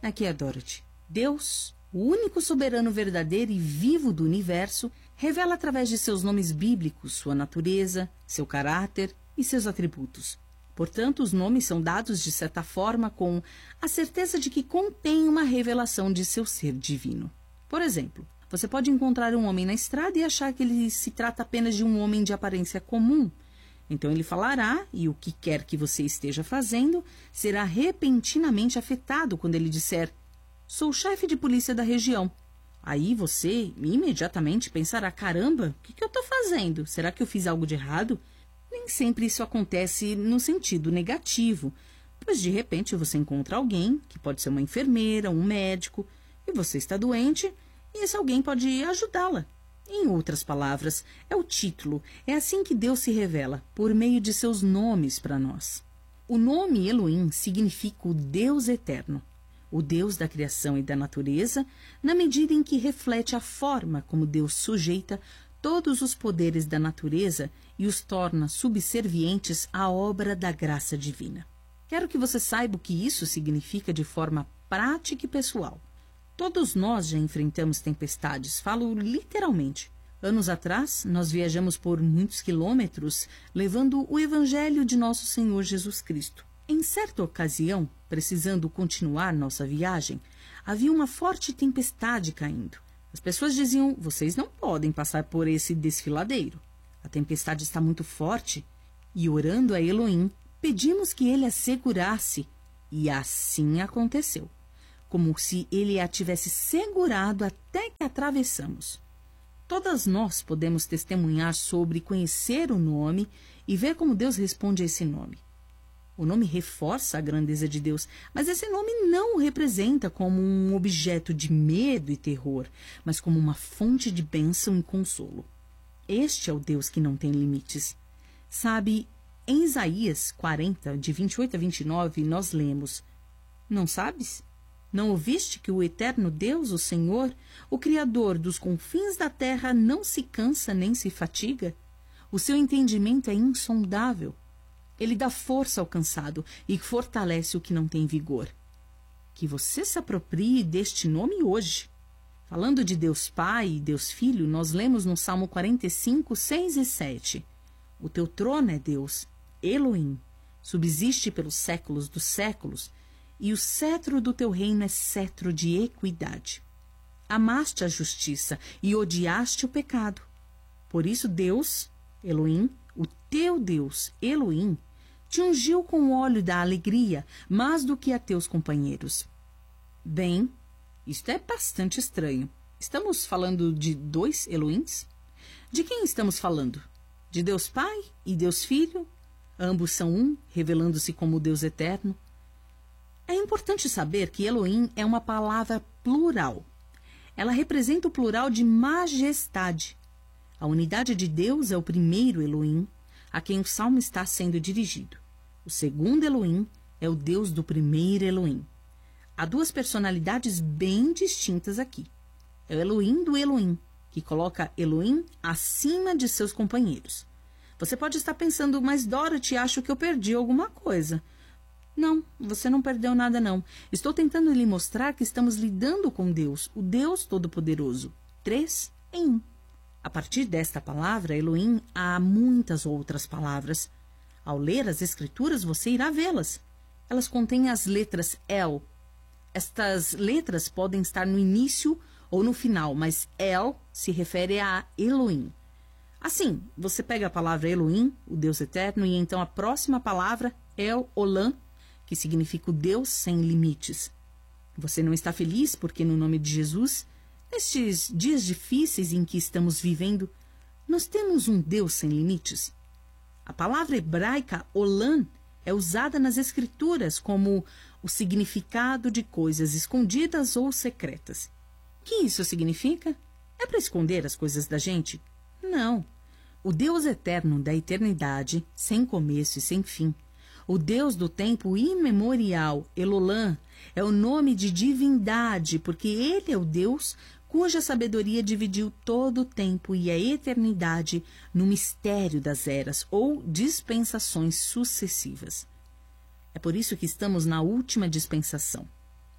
Aqui é a Dorothy. Deus, o único soberano verdadeiro e vivo do universo, revela através de seus nomes bíblicos sua natureza, seu caráter e seus atributos. Portanto, os nomes são dados de certa forma com a certeza de que contém uma revelação de seu ser divino. Por exemplo, você pode encontrar um homem na estrada e achar que ele se trata apenas de um homem de aparência comum. Então ele falará, e o que quer que você esteja fazendo será repentinamente afetado quando ele disser: sou chefe de polícia da região. Aí você imediatamente pensará: caramba, o que eu estou fazendo? Será que eu fiz algo de errado? Nem sempre isso acontece no sentido negativo, pois de repente você encontra alguém, que pode ser uma enfermeira, um médico, e você está doente, e esse alguém pode ajudá-la. Em outras palavras, é o título, é assim que Deus se revela, por meio de seus nomes para nós. O nome Elohim significa o Deus eterno, o Deus da criação e da natureza, na medida em que reflete a forma como Deus sujeita todos os poderes da natureza e os torna subservientes à obra da graça divina. Quero que você saiba o que isso significa de forma prática e pessoal. Todos nós já enfrentamos tempestades, falo literalmente. Anos atrás, nós viajamos por muitos quilômetros levando o Evangelho de nosso Senhor Jesus Cristo. Em certa ocasião, precisando continuar nossa viagem, havia uma forte tempestade caindo. As pessoas diziam: vocês não podem passar por esse desfiladeiro. A tempestade está muito forte. E orando a Elohim, pedimos que ele a segurasse. E assim aconteceu, como se ele a tivesse segurado até que atravessamos. Todas nós podemos testemunhar sobre conhecer o nome e ver como Deus responde a esse nome. O nome reforça a grandeza de Deus, mas esse nome não o representa como um objeto de medo e terror, mas como uma fonte de bênção e consolo. Este é o Deus que não tem limites. Sabe, em Isaías 40, de 28 a 29, nós lemos: não sabes? Não ouviste que o eterno Deus, o Senhor, o Criador dos confins da terra, não se cansa nem se fatiga? O seu entendimento é insondável. Ele dá força ao cansado e fortalece o que não tem vigor. Que você se aproprie deste nome hoje. Falando de Deus Pai e Deus Filho, nós lemos no Salmo 45, 6 e 7. O teu trono é Deus, Elohim, subsiste pelos séculos dos séculos, e o cetro do teu reino é cetro de equidade. Amaste a justiça e odiaste o pecado. Por isso Deus, Elohim, o teu Deus, Elohim, te ungiu com o óleo da alegria, mais do que a teus companheiros. Bem, isto é bastante estranho. Estamos falando de dois Elohims? De quem estamos falando? De Deus Pai e Deus Filho? Ambos são um, revelando-se como Deus eterno. É importante saber que Elohim é uma palavra plural. Ela representa o plural de majestade. A unidade de Deus é o primeiro Elohim, a quem o salmo está sendo dirigido. O segundo Elohim é o Deus do primeiro Elohim. Há duas personalidades bem distintas aqui. É o Elohim do Elohim, que coloca Elohim acima de seus companheiros. Você pode estar pensando: mas Dorothy, acho que eu perdi alguma coisa. Não, você não perdeu nada não. Estou tentando lhe mostrar que estamos lidando com Deus, o Deus Todo-Poderoso. 3 em 1. A partir desta palavra, Elohim, há muitas outras palavras. Ao ler as Escrituras, você irá vê-las. Elas contêm as letras El. Estas letras podem estar no início ou no final, mas El se refere a Elohim. Assim, você pega a palavra Elohim, o Deus eterno, e então a próxima palavra, El Olam, que significa o Deus sem limites. Você não está feliz porque, no nome de Jesus, nestes dias difíceis em que estamos vivendo, nós temos um Deus sem limites? A palavra hebraica Olam é usada nas Escrituras como o significado de coisas escondidas ou secretas. O que isso significa? É para esconder as coisas da gente? Não. O Deus eterno da eternidade, sem começo e sem fim, o Deus do tempo imemorial, Elolam, é o nome de divindade, porque ele é o Deus cuja sabedoria dividiu todo o tempo e a eternidade no mistério das eras ou dispensações sucessivas. É por isso que estamos na última dispensação.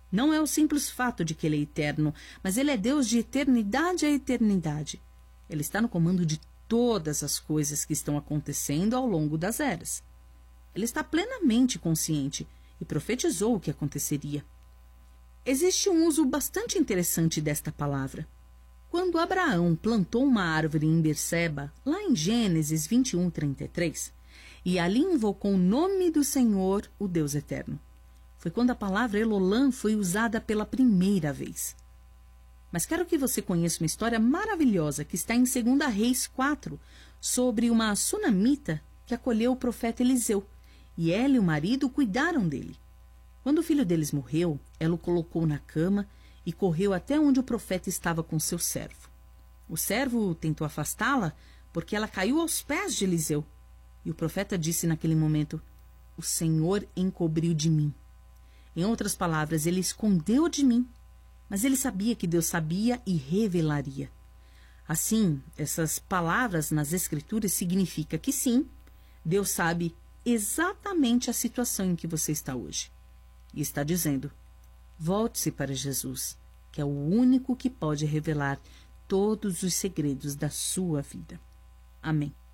Não é o simples fato de que Ele é eterno, mas Ele é Deus de eternidade a eternidade. Ele está no comando de todas as coisas que estão acontecendo ao longo das eras. Ele está plenamente consciente e profetizou o que aconteceria. Existe um uso bastante interessante desta palavra. Quando Abraão plantou uma árvore em Berseba, lá em Gênesis 21:33, e ali invocou o nome do Senhor, o Deus Eterno. Foi quando a palavra Elolam foi usada pela primeira vez. Mas quero que você conheça uma história maravilhosa que está em 2 Reis 4, sobre uma sunamita que acolheu o profeta Eliseu, e ela e o marido cuidaram dele. Quando o filho deles morreu, ela o colocou na cama e correu até onde o profeta estava com seu servo. O servo tentou afastá-la porque ela caiu aos pés de Eliseu. E o profeta disse naquele momento: "O Senhor encobriu de mim." Em outras palavras, ele escondeu de mim, mas ele sabia que Deus sabia e revelaria. Assim, essas palavras nas Escrituras significam que sim, Deus sabe exatamente a situação em que você está hoje. E está dizendo: volte-se para Jesus, que é o único que pode revelar todos os segredos da sua vida. Amém.